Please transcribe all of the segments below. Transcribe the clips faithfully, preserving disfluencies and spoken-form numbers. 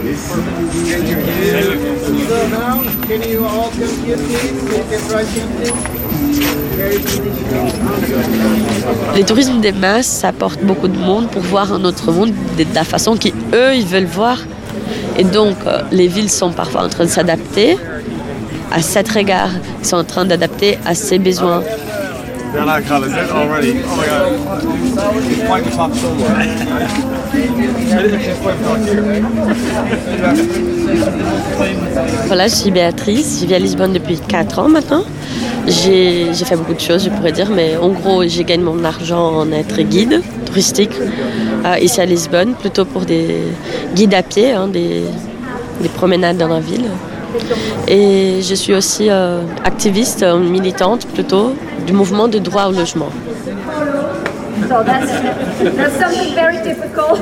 Les tourismes des masses, ça apporte beaucoup de monde pour voir un autre monde de la façon qu'eux, ils veulent voir. Et donc, les villes sont parfois en train de s'adapter à cet regard. Ils sont en train d'adapter à ses besoins. Voilà, je suis Béatrice, je vis à Lisbonne depuis quatre ans maintenant. J'ai, j'ai fait beaucoup de choses, je pourrais dire, mais en gros, j'ai gagné mon argent en être guide touristique euh, ici à Lisbonne, plutôt pour des guides à pied, hein, des, des promenades dans la ville. Et je suis aussi euh, activiste, euh, militante plutôt, du mouvement de droit au logement. So that's, that's something very typical.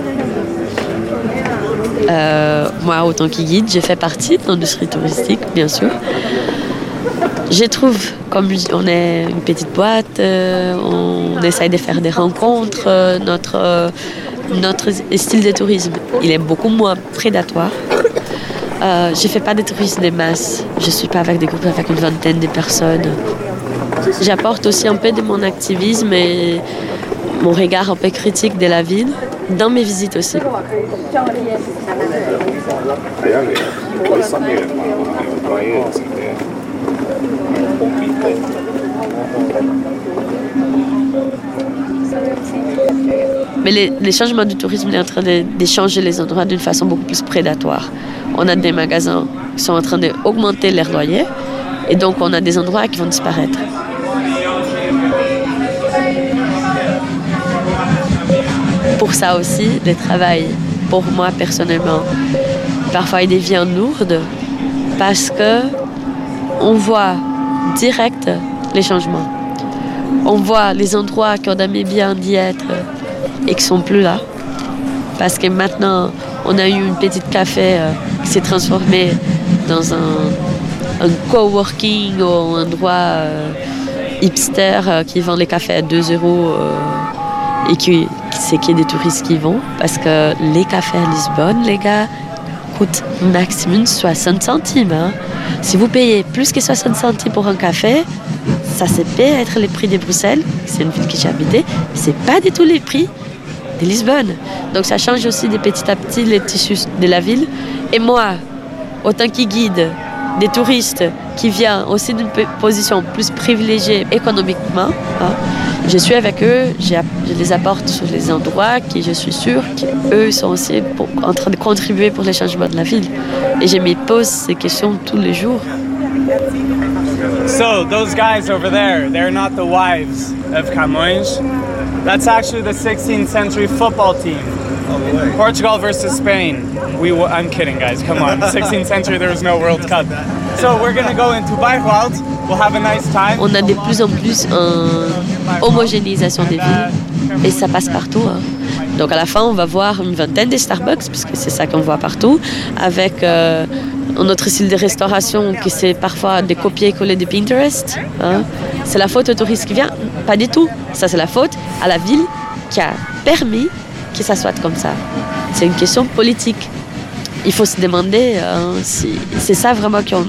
Euh, moi, autant que guide, j'ai fait partie de l'industrie touristique, bien sûr. Je trouve, comme on est une petite boîte, euh, on essaye de faire des rencontres. Euh, notre, euh, notre style de tourisme, il est beaucoup moins prédatoire. Euh, je ne fais pas de tourisme de masse. Je ne suis pas avec des groupes avec une vingtaine de personnes. J'apporte aussi un peu de mon activisme et mon regard un peu critique de la ville dans mes visites aussi. Mais les, les changements du tourisme sont en train de, de changer les endroits d'une façon beaucoup plus prédatoire. On a des magasins qui sont en train d'augmenter leurs loyers et donc on a des endroits qui vont disparaître. Pour ça aussi, le travail, pour moi personnellement, parfois il devient lourd parce que on voit direct les changements. On voit les endroits qu'on aimait bien d'y être et qui sont plus là. Parce que maintenant, on a eu une petite café euh, qui s'est transformé dans un, un coworking ou un endroit euh, hipster euh, qui vend les cafés à deux euros euh, et qui, c'est qu'il y a des touristes qui vont. Parce que les cafés à Lisbonne, les gars, coûtent maximum soixante centimes. Hein. Si vous payez plus que soixante centimes pour un café, ça c'est peut être les prix de Bruxelles, c'est une ville que j'ai habitée, c'est pas du tout les prix de Lisbonne. Donc ça change aussi de petit à petit les tissus de la ville. Et moi, autant que guide des touristes qui viennent aussi d'une position plus privilégiée économiquement, hein, je suis avec eux, je les apporte sur les endroits qui je suis sûre qu'eux sont aussi pour, en train de contribuer pour les changements de la ville. Et je me pose ces questions tous les jours. So, those guys over there, they're not the wives of Camões. That's actually the sixteenth century football team. Oh, Portugal versus Spain. We w- I'm kidding, guys. Come on. sixteenth century, there was no World Cup. So, we're going to go into Bayreuth. We'll have a nice time. On a de plus en plus une homogénéisation des villes et ça passe partout. Hein. Donc, à la fin, on va voir une vingtaine de Starbucks, puisque c'est ça qu'on voit partout, avec euh, un autre style de restauration qui c'est parfois des copier-coller de Pinterest. Hein. C'est la faute au touriste qui vient? Pas du tout. Ça, c'est la faute à la ville qui a permis que ça soit comme ça. C'est une question politique. Il faut se demander hein, si c'est ça vraiment qu'on